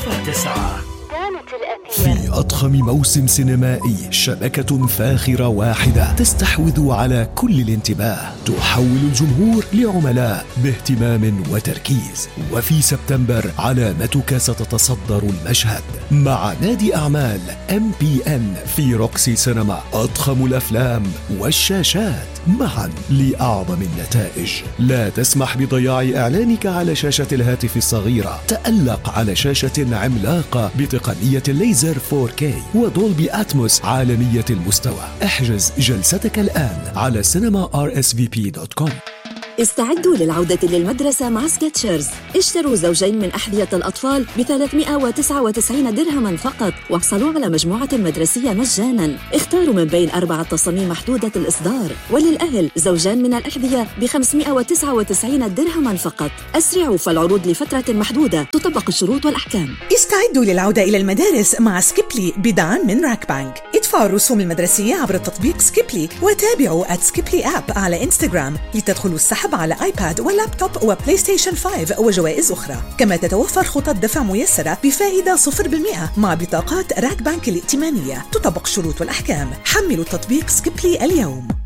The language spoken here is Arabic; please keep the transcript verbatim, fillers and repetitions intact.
تسعة. في أضخم موسم سينمائي، شبكة فاخرة واحدة تستحوذ على كل الانتباه، تحول الجمهور لعملاء باهتمام وتركيز. وفي سبتمبر علامتك ستتصدر المشهد مع نادي أعمال إم بي إن في روكسي سينما. أضخم الأفلام والشاشات معا لأعظم النتائج. لا تسمح بضياع إعلانك على شاشة الهاتف الصغيرة. تألق على شاشة عملاقة بتقنية الليزر فور كي ودولبي أتموس عالمية المستوى. احجز جلستك الآن على سينما آر إس في بي دوت كوم. استعدوا للعودة للمدرسة مع سكتشرز. اشتروا زوجين من أحذية الأطفال ب ثلاثمائة وتسعة وتسعين درهما فقط، واحصلوا على مجموعة مدرسية مجانا. اختاروا من بين أربعة تصاميم محدودة الإصدار. وللأهل زوجان من الأحذية ب خمسمائة وتسعة وتسعين درهما فقط. أسرعوا، فالعروض لفترة محدودة، تطبق الشروط والأحكام. استعدوا للعودة إلى المدارس مع سكيبلي بدعم من راك بانك. ادفعوا الرسوم المدرسية عبر التطبيق سكيبلي، وتابعوا at سكيبلي آب على إنستغرام لتدخلوا السحب على آيباد ولابتوب وبلاي ستيشن خمسة وجوائز أخرى. كما تتوفر خطط دفع ميسرة بفائدة صفر بالمئة مع بطاقات راك بانك الائتمانية. تطبق الشروط والأحكام. حملوا التطبيق سكيبلي اليوم.